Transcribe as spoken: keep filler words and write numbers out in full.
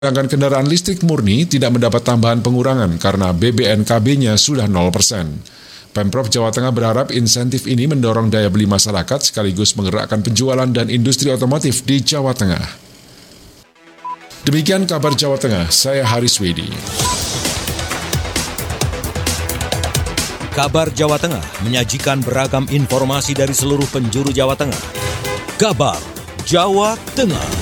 Sedangkan kendaraan listrik murni tidak mendapat tambahan pengurangan karena B B N K B-nya sudah nol persen. Pemprov Jawa Tengah berharap insentif ini mendorong daya beli masyarakat sekaligus menggerakkan penjualan dan industri otomotif di Jawa Tengah. Demikian kabar Jawa Tengah, saya Haris Wedi. Kabar Jawa Tengah menyajikan beragam informasi dari seluruh penjuru Jawa Tengah. Kabar Jawa Tengah.